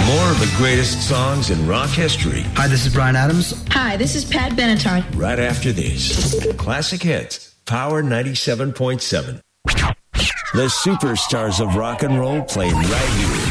More of the greatest songs in rock history. Hi, this is Bryan Adams. Hi, this is Pat Benatar. Right after this. Classic Hits, Power 97.7. The superstars of rock and roll play right here